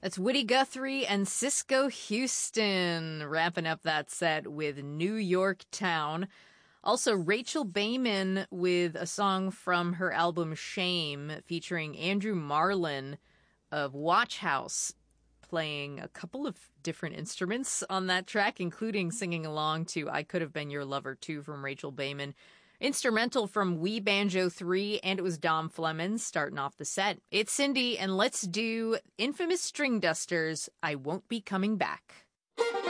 That's Woody Guthrie and Cisco Houston wrapping up that set with New York Town. Also, Rachel Bayman with a song from her album Shame featuring Andrew Marlin of Watch House playing a couple of different instruments on that track, including singing along to I Could Have Been Your Lover Too from Rachel Bayman. Instrumental from We Banjo 3, and it was Dom Flemons starting off the set. It's Cindy, and let's do Infamous String Dusters, I Won't Be Coming Back.